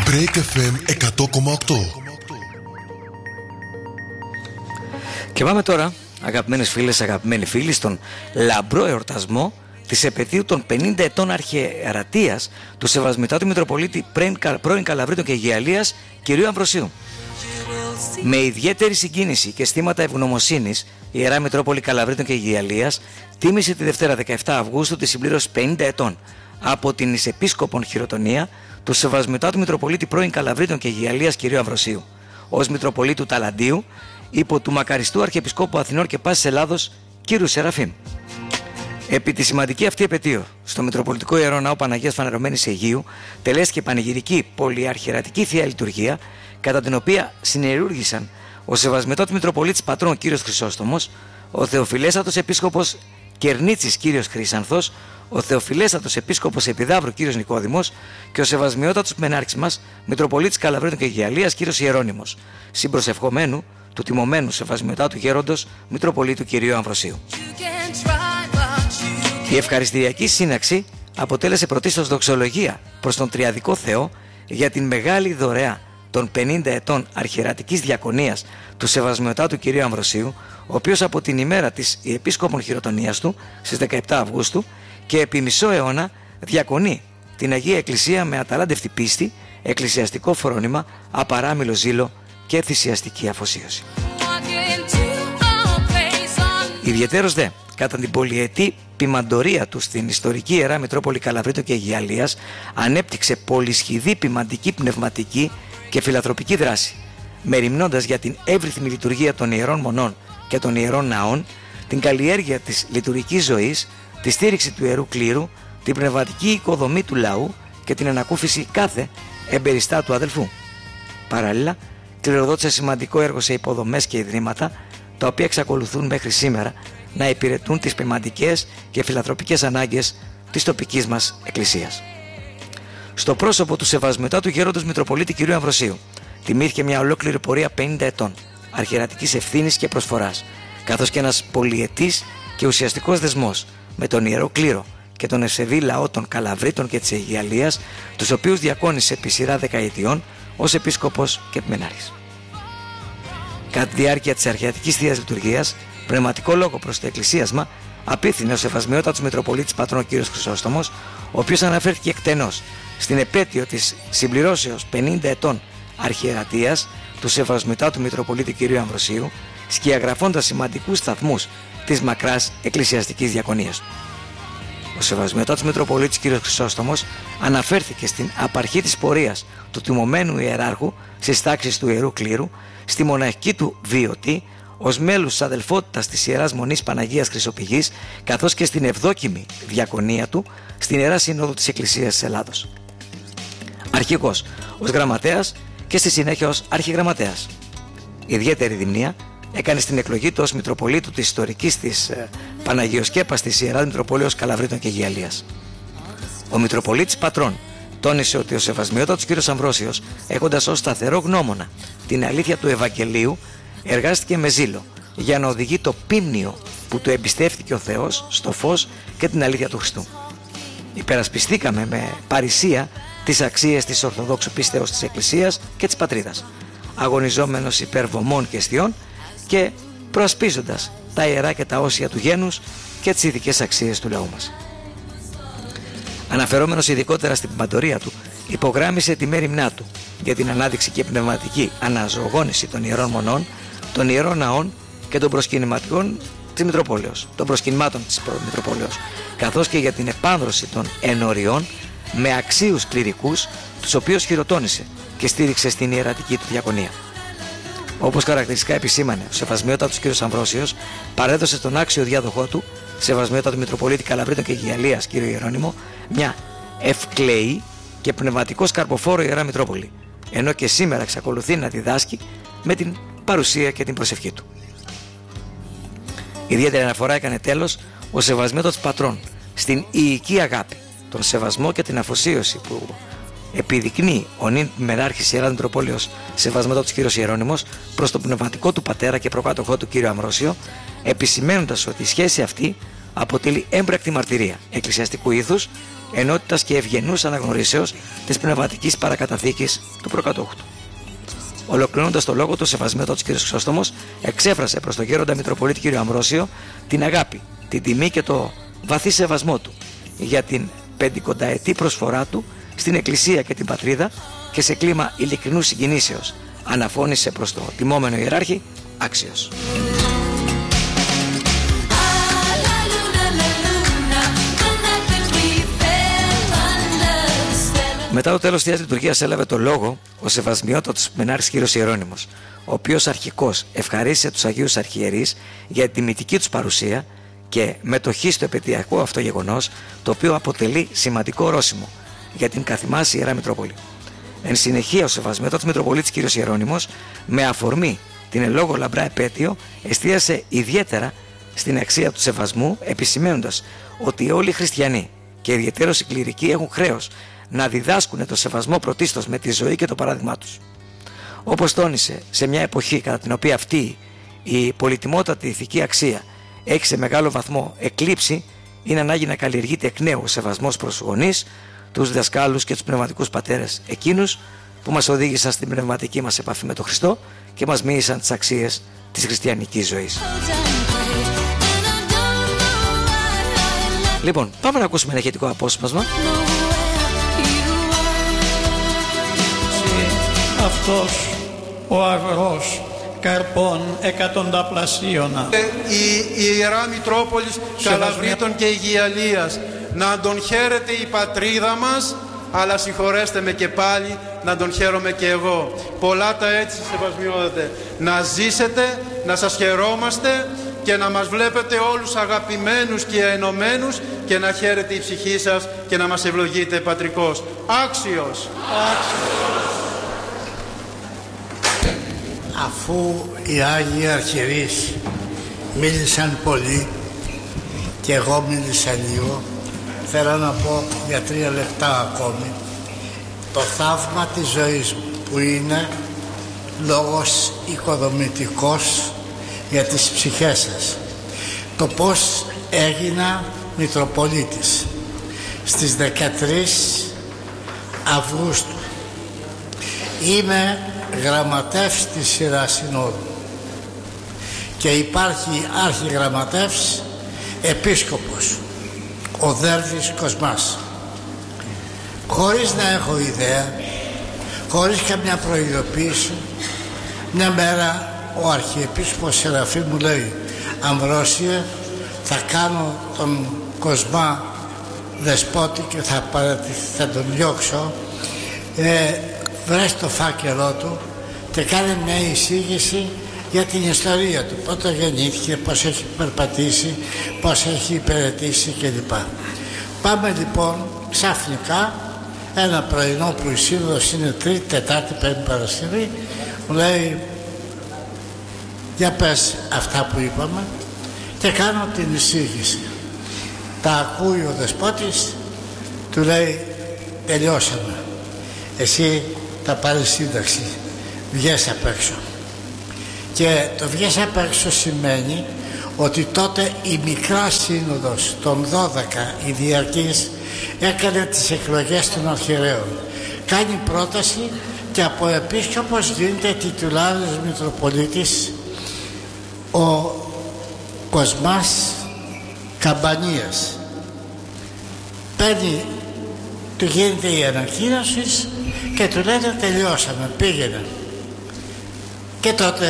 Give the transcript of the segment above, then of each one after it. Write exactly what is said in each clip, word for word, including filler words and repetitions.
Break εφ εμ εκατό κόμμα οκτώ. Και πάμε τώρα, αγαπημένες φίλες, αγαπημένοι φίλοι, στον λαμπρό εορτασμό της επετείου των πενήντα ετών αρχιερατείας του Σεβασμιωτάτου Μητροπολίτη πρώην Καλαβρίτων και Αιγιαλίας κυρίου Αμβροσίου. Με ιδιαίτερη συγκίνηση και αισθήματα ευγνωμοσύνης, η Ιερά Μητρόπολη Καλαβρίτων και Αιγιαλίας τίμησε τη Δευτέρα δεκαεφτά Αυγούστου τη συμπλήρωση πενήντα ετών από την εις επίσκοπον χειροτονία του Σεβασμιωτάτου Μητροπολίτη πρώην Καλαβρίτων και Αιγιαλίας κυρίου Αμβροσίου, ως Μητροπολίτου Ταλαντίου, υπό του μακαριστού Αρχιεπισκόπου Αθηνών και πάσης Ελλάδος κύριου Σεραφείμ. Επί τη σημαντική αυτή επετείο, στο Μητροπολιτικό Ιερό Ναό Παναγίας Φανερωμένης Αιγείου τελέστηκε πανηγυρική πολυαρχιερατική θεία λειτουργία, κατά την οποία συνεργούργησαν ο Σεβασμιωτάτος Μητροπολίτης Πατρών κύριος Χρυσόστομος, ο Θεοφιλέστατος Επίσκοπος Κερνίτσης κύριος Χρύσανθος, ο Θεοφιλέστατος Επίσκοπος Επιδαύρου κύριος Νικόδημος και ο Σεβασμιότατος Μενάρχης μας Μητροπολίτης Καλαβρίτων και Αιγιαλίας κύριος Ιερώνυμος, συμπροσευχομένου του τιμωμένου Σεβασμιωτάτου Γέροντος Μητροπολίτου κυρίου Αμβροσίου. Η ευχαριστηριακή σύναξη αποτέλεσε πρωτίστως δοξολογία προς τον Τριαδικό Θεό για την μεγάλη δωρεά των πενήντα ετών αρχιερατικής διακονίας του Σεβασμιωτάτου κυρίου Αμβροσίου, ο οποίος από την ημέρα της επίσκοπων χειροτονίας του στις δεκαεπτά Αυγούστου και επί μισό αιώνα διακονεί την Αγία Εκκλησία με αταλάντευτη πίστη, εκκλησιαστικό φρόνημα, απαράμιλο ζήλο και θυσιαστική αφοσίωση. Ιδιαιτέρως δε, κατά την πολυετή ποιμαντορία του στην ιστορική Ιερά Μητρόπολη Καλαβρίτων και Αιγιαλίας, ανέπτυξε πολυσχηδή ποιμαντική, πνευματική και φιλανθρωπική δράση, μεριμνώντας για την εύρυθμη λειτουργία των ιερών μονών και των ιερών ναών, την καλλιέργεια της λειτουργικής ζωής, τη στήριξη του ιερού κλήρου, την πνευματική οικοδομή του λαού και την ανακούφιση κάθε εμπεριστάτου αδελφού. Παράλληλα, κληροδότησε σημαντικό έργο σε υποδομές και ιδρύματα, τα οποία εξακολουθούν μέχρι σήμερα να υπηρετούν τις ποιμαντικές και φιλανθρωπικές ανάγκες της τοπικής μας εκκλησίας. Στο πρόσωπο του Σεβασμιωτάτου Γέροντος Μητροπολίτη κυρίου Αμβροσίου τιμήθηκε μια ολόκληρη πορεία πενήντα ετών αρχιερατικής ευθύνης και προσφοράς, καθώς και ένας πολυετής και ουσιαστικός δεσμός με τον ιερό κλήρο και τον ευσεβή λαό των Καλαβρίτων και της Αιγιαλίας, τους οποίους διακόνησε επί σειρά δεκαετιών ως επίσκοπος και επιμενάρχης. Κατά τη διάρκεια της αρχιερατικής θείας λειτουργίας, πνευματικό λόγο προς το εκκλησίασμα απίθυνε ο Σεβασμιότατος Μητροπολίτης Πατρών κ. Χρυσόστομος, ο οποίος αναφέρθηκε εκτενώς στην επέτειο της συμπληρώσεως πενήντα ετών αρχιερατείας του Σεβασμιωτάτου Μητροπολίτη κ. Αμβροσίου, σκιαγραφώντας σημαντικούς σταθμούς της μακράς εκκλησιαστικής διακονίας του. Ο Σεβασμιωτάτος Μητροπολίτης κ. Χρυσόστομος αναφέρθηκε στην απαρχή της πορείας του τιμωμένου ιεράρχου στις τάξεις του ιερού κλήρου, στη μοναχική του βίωτη, ως μέλους της αδελφότητας της Ιεράς Μονής Παναγίας Χρυσοπηγής, καθώς και στην ευδόκιμη διακονία του στην Ιερά Σύνοδο της Εκκλησίας της Ελλάδος. Αρχηγός ως γραμματέας και στη συνέχεια ως αρχιγραμματέας. Ιδιαίτερη δειμνία έκανε στην εκλογή του ως Μητροπολίτου της ιστορικής της ε, Παναγιοσκέπαστης Ιεράς Μητροπολίως Καλαβρίτων και Αιγιαλίας. Ο Μητροπολίτης Πατρών τόνισε ότι ο Σεβασμιότατος κ. Αμβρόσιος, έχοντας ως σταθερό γνώμονα την αλήθεια του Ευαγγελίου, εργάστηκε με ζήλο για να οδηγεί το πίμνιο που του εμπιστεύτηκε ο Θεός στο φως και την αλήθεια του Χριστού. Υπερασπιστήκαμε με παρησία τις αξίες της Ορθοδόξου πίστεως της Εκκλησίας και της πατρίδας, αγωνιζόμενος υπέρ βωμών και αιστιών και προασπίζοντας τα ιερά και τα όσια του γένους και τις ειδικές αξίες του λαού μας. Αναφερόμενος ειδικότερα στην παντορία του, υπογράμμισε τη μέριμνά του για την ανάδειξη και πνευματική αναζωογόνηση των ιερών μονών, των ιερών ναών και των προσκυνηματικών της Μητροπόλεως, των προσκυνημάτων της Μητροπόλεως, καθώς και για την επάνδρωση των ενωριών με αξίους κληρικούς, τους οποίους χειροτώνησε και στήριξε στην ιερατική του διακονία. Όπως χαρακτηριστικά επισήμανε ο Σεβασμιότατος κ. Αμβρόσιος, παρέδωσε στον άξιο διάδοχό του, Σεβασμιότατο Μητροπολίτη Καλαβρίτων και Αιγιαλίας κ. Ιερώνυμο, μια ευκλαιή και πνευματικό καρποφόρο Ιερά Μητρόπολη, ενώ και σήμερα εξακολουθεί να διδάσκει με την παρουσία και την προσευχή του. Ιδιαίτερη αναφορά έκανε τέλος ο Σεβασμιότατος Πατρών στην ιική αγάπη, τον σεβασμό και την αφοσίωση που επιδεικνύει ο νυν μεράρχης Ιεράς Μητροπόλεως Σεβασμιότατος κ. Ιερώνυμος προς το πνευματικό του πατέρα και προκάτοχό του κ. Αμβρόσιο, επισημαίνοντας ότι η σχέση αυτή αποτελεί έμπρακτη μαρτυρία εκκλησιαστικού ήθους, ενότητας και ευγενούς αναγνωρίσεως της πνευματικής παρακαταθήκης του προκατόχου του. Ολοκληρώνοντας το λόγο του, ο Σεβασμιότατος κ. Χρυσόστομος εξέφρασε προς τον γέροντα Μητροπολίτη κ. Αμβρόσιο την αγάπη, την τιμή και το βαθύ σεβασμό του για την πεντηκονταετή προσφορά του στην Εκκλησία και την πατρίδα, και σε κλίμα ειλικρινού συγκινήσεως αναφώνησε προς το τιμόμενο ιεράρχη άξιος. Μετά το τέλος της Θείας Λειτουργίας έλαβε το λόγο ο Σεβασμιότατος Μενάρχης κ. Ιερώνυμος, ο οποίος αρχικώς ευχαρίστησε τους Αγίους Αρχιερείς για την τιμητική τους παρουσία και μετοχή στο επαιτειακό αυτό γεγονός, το οποίο αποτελεί σημαντικό ορόσημο για την καθημάς Ιερά Μητρόπολη. Εν συνεχεία, ο Σεβασμιότατος Μητροπολίτης κ. Ιερώνυμος, με αφορμή την εν λόγω λαμπρά επέτειο, εστίασε ιδιαίτερα στην αξία του σεβασμού, επισημαίνοντας ότι όλοι οι χριστιανοί και ιδιαιτέρως οι κληρικοί έχουν χρέος να διδάσκουν το σεβασμό πρωτίστως με τη ζωή και το παράδειγμά τους. Όπως τόνισε, σε μια εποχή κατά την οποία αυτή η πολυτιμότατη ηθική αξία έχει σε μεγάλο βαθμό εκλείψει, είναι ανάγκη να καλλιεργείται εκ νέου ο σεβασμός προς τους γονείς, τους δασκάλους και τους πνευματικούς πατέρες, εκείνους που μας οδήγησαν στην πνευματική μας επαφή με τον Χριστό και μας μοίησαν τις αξίες της χριστιανικής ζωής. Λοιπόν, πάμε να ακούσουμε ένα ηχητικό απόσπασμα. Αυτός ο αγρός καρπών εκατονταπλασίωνα. Η Ιερά Μητρόπολης Καλαβρίτων και Αιγιαλίας, να τον χαίρεται η πατρίδα μας, αλλά συγχωρέστε με και πάλι να τον χαίρομαι και εγώ. Πολλά τα έτσι, Σεβασμιότατε. Να ζήσετε, να σας χαιρόμαστε και να μας βλέπετε όλους αγαπημένους και ενωμένους και να χαίρεται η ψυχή σας και να μας ευλογείτε πατρικός. Άξιος! Άξιος! Αφού οι Άγιοι Αρχιερείς μίλησαν πολύ και εγώ μίλησα λίγο, θέλω να πω για τρία λεπτά ακόμη το θαύμα της ζωής μου, που είναι λόγος οικοδομητικός για τις ψυχές σας. Το πώς έγινα Μητροπολίτης στις δεκατρείς Αυγούστου. Είμαι γραμματεύς της σειράς συνόδου και υπάρχει αρχιγραμματεύς επίσκοπος, ο Δέρβης Κοσμάς. Χωρίς να έχω ιδέα, χωρίς καμιά προειδοποίηση, μια μέρα ο αρχιεπίσκοπος Σεραφείμ μου λέει: Αμβρόσιε, θα κάνω τον Κοσμά δεσπότη και θα, θα τον διώξω, ε, βρες το φάκελό του και κάνε μια εισήγηση για την ιστορία του, πότε γεννήθηκε, πώς έχει περπατήσει, πώς έχει υπηρετήσει κλπ. Πάμε λοιπόν ξαφνικά ένα πρωινό που η σύνοδος είναι Τρίτη, Τετάρτη, Πέμπτη, Παρασκευή, μου λέει: για πες αυτά που είπαμε, και κάνω την εισήγηση. Τα ακούει ο δεσπότης, του λέει: τελειώσαμε, εσύ θα πάρεις σύνταξη, βγες απ' έξω. Και το βγες απ' έξω σημαίνει ότι τότε η μικρά σύνοδος των δώδεκα, η διαρκής, έκανε τις εκλογές των αρχιερέων. Κάνει πρόταση και από επίσκοπος γίνεται τιτουλάριος Μητροπολίτης ο Κοσμάς Καμπανίας. Παίρνει, του γίνεται η ανακοίνωση και του λένε τελειώσαμε, πήγαινε. Και τότε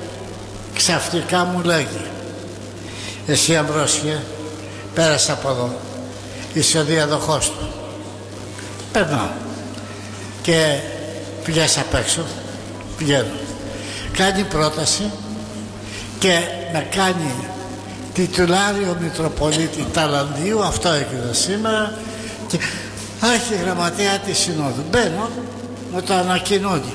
ξαφνικά μου λέγει: εσύ Αμβρόσιε, πέρασε από εδώ, είσαι ο διαδοχός του. Περνάω και βγες απ' έξω, βγαίνω. Κάνει πρόταση και με κάνει τιτουλάριο Μητροπολίτη Ταλαντίου, αυτό έγινε σήμερα, και άρχη γραμματέα της Συνόδου. Μπαίνω, μου το ανακοινώνει.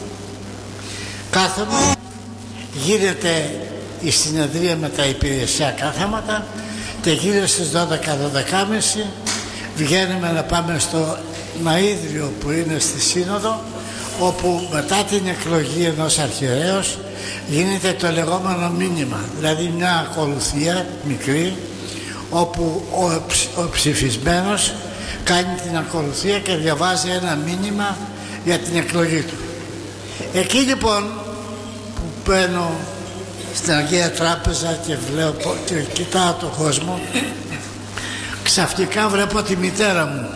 Κάθομαι, γίνεται η συνεδρία με τα υπηρεσιακά θέματα και γύρω στις δώδεκα δώδεκα και μισή βγαίνουμε να πάμε στο Ναΐδριο που είναι στη Σύνοδο, όπου μετά την εκλογή ενός αρχιερέως γίνεται το λεγόμενο μήνυμα, δηλαδή μια ακολουθία μικρή, όπου ο, ο ψηφισμένος κάνει την ακολουθία και διαβάζει ένα μήνυμα για την εκλογή του. Εκεί λοιπόν που μπαίνω στην Αγία Τράπεζα και βλέπω και κοιτάω τον κόσμο, ξαφνικά βλέπω τη μητέρα μου.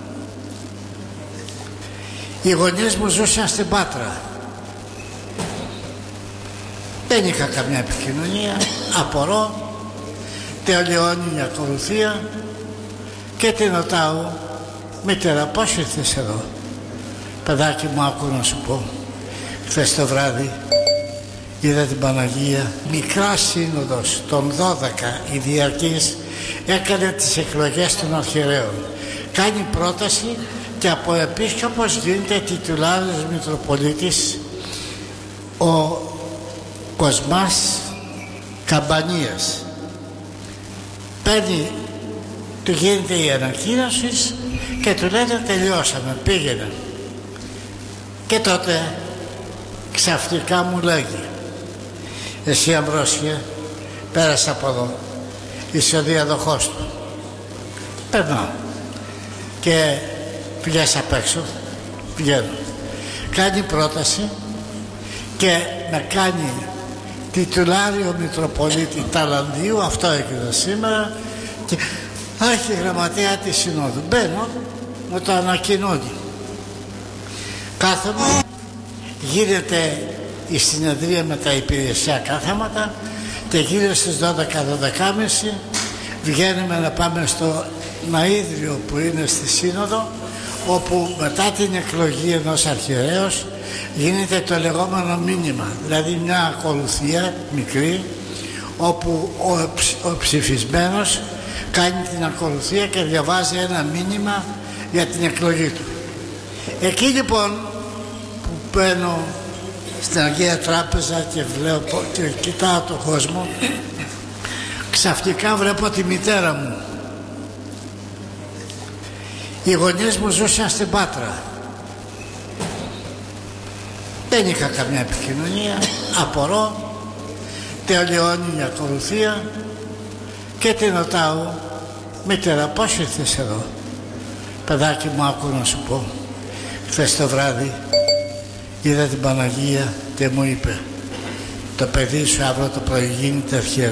Οι γονείς μου ζούσαν στην Πάτρα. Δεν είχα καμιά επικοινωνία, απορώ, τελειώνει η ακολουθία και την ρωτάω, μητέρα, πώς ήρθες εδώ? Παιδάκι μου, άκου να σου πω, χθες το βράδυ είδα την Παναγία. Μικρά σύνοδος των δώδεκα η διαρκής έκανε τις εκλογές των αρχιερέων. Κάνει πρόταση και από επίσκοπος γίνεται τιτουλάριος Μητροπολίτης ο Κοσμάς Καμπανίας. Παίρνει, του γίνεται η ανακοίνωση και του λένε τελειώσαμε, πήγαινε. Και τότε ξαφνικά μου λέγει, εσύ Αμβρόσιε, πέρασε από εδώ, είσαι ο διαδοχός του. Περνάω και πηγαίνεις απ' έξω, πηγαίνω. Κάνει πρόταση και με κάνει τιτουλάριο Μητροπολίτη Ταλαντίου, αυτό έγινε σήμερα, και άρχη γραμματέα της Συνόδου. Μπαίνω, μου το ανακοινώνει. Κάθομαι, γίνεται η συνεδρία με τα υπηρεσιακά θέματα και γύρω στις δώδεκα δώδεκα και μισή βγαίνουμε να πάμε στο Ναΐδριο που είναι στη Σύνοδο, όπου μετά την εκλογή ενός αρχιερέως γίνεται το λεγόμενο μήνυμα, δηλαδή μια ακολουθία μικρή όπου ο, ο ψηφισμένος κάνει την ακολουθία και διαβάζει ένα μήνυμα για την εκλογή του. Εκεί λοιπόν που μπαίνω στην Αγία Τράπεζα και βλέπω και κοιτάω τον κόσμο, ξαφνικά βλέπω τη μητέρα μου. Οι γονείς μου ζούσαν στην Πάτρα. Δεν είχα καμιά επικοινωνία, απορώ, τελειώνει η ακολουθία και την ρωτάω, μητέρα, πώς ήρθες εδώ? Παιδάκι μου, άκου να σου πω, χθες το βράδυ είδα την Παναγία και μου είπε, το παιδί σου αύριο το πρωί γίνεται αρχιερέος.